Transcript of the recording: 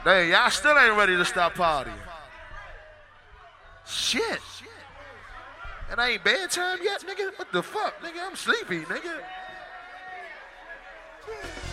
Hey, y'all still ain't ready to stop partying. Shit. It ain't bedtime yet, nigga? What the fuck, nigga? I'm sleepy, nigga.